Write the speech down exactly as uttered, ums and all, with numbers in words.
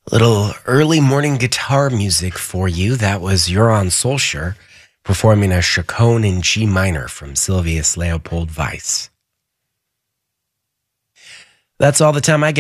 Little early morning guitar music for you. That was Joran Solskjaer performing a chaconne in G minor from Sylvius Leopold Weiss. That's all the time I get.